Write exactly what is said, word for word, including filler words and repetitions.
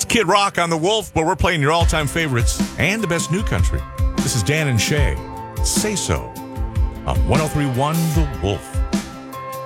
Kid Rock on The Wolf, where we're playing your all-time favorites and the best new country. This is Dan and Shay. Say So on one oh three point one The Wolf.